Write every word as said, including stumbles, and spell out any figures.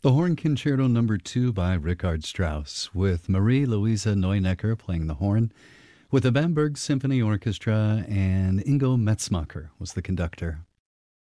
The Horn Concerto Number Two by Richard Strauss, with Marie Louise Neunecker playing the horn, with the Bamberg Symphony Orchestra, and Ingo Metzmacher was the conductor.